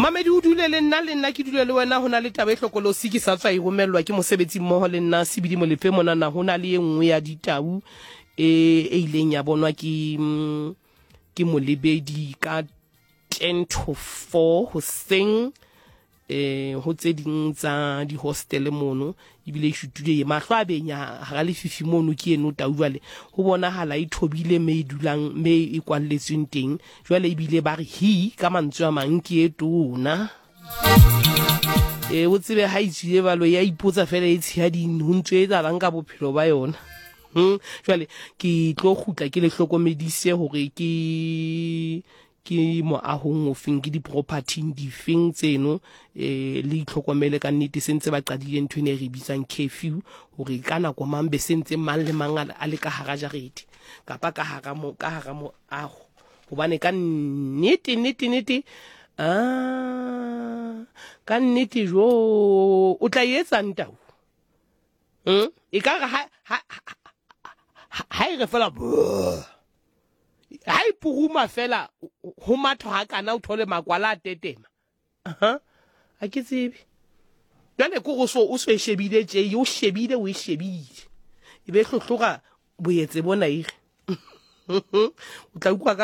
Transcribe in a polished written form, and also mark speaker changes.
Speaker 1: Mamedi o dule le nna ke dule le wena hona le taba e hlokolosi ke sa tswa e romelwa ke mosebetsi mmoho le nna Sebidi Molefe mona na hona le engwe ya ditau e ileng ya bonwa ke Molebedi ka 10 to 4 hoseng ho tse ding tsa di hostel mono ibile e shutile ye mahlo a benya ha le fifi mono ke eno tau jwale ho bonahala e thobile me dulang me e kwalletsweng teng jwale ibile ba re hi ka mantswe a mang ke etona o tsebe ha itsile balo ya ipotsa fela e tshihadi ho ntse etsa bang ka bophelo ba yona jwale ke tlo khutla ke le hlokomedise hore ke mo ahong o feng ke di property di feng tseno le itlhokomele ka nnete sentse ba qadile ntwe ne re bitsang curfew hore kana go mambe sentse mang le mang a le ka hara jarete kapa ka hara mo aho hobane ka nnete ka nnete jo o tla etsa ntau e ka ha e re fela ha ipuruma fela ho matho ha kana o thole makwala a tetema a ke tsebe jwale ko o so e shebile tje o shebile o e shebile e be hlohloga boetse bona ire o tla utlwa